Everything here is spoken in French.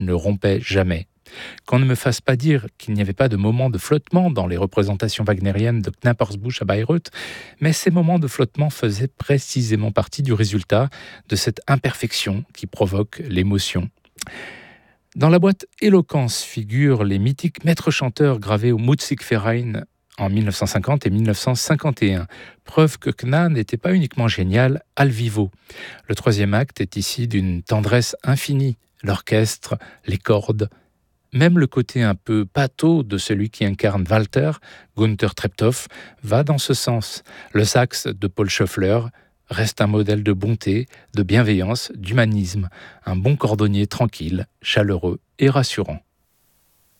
ne rompait jamais. Qu'on ne me fasse pas dire qu'il n'y avait pas de moments de flottement dans les représentations wagnériennes de Knappersbusch à Bayreuth, mais ces moments de flottement faisaient précisément partie du résultat de cette imperfection qui provoque l'émotion. Dans la boîte Éloquence figurent les mythiques maîtres chanteurs gravés au Musikverein en 1950 et 1951, preuve que Kna n'était pas uniquement génial al vivo. Le troisième acte est ici d'une tendresse infinie, l'orchestre, les cordes, même le côté un peu pâteau de celui qui incarne Walter, Günther Treptow, va dans ce sens. Le sax de Paul Schöffler reste un modèle de bonté, de bienveillance, d'humanisme, un bon cordonnier tranquille, chaleureux et rassurant.